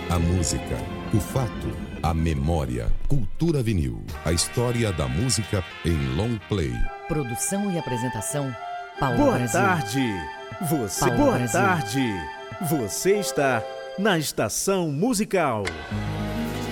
A música, o fato, a memória. Cultura Vinil. A história da música em long play. Produção e apresentação, Paulo Boa Brasil. tarde. Paulo Boa Brasil. tarde. Você está na Estação Musical.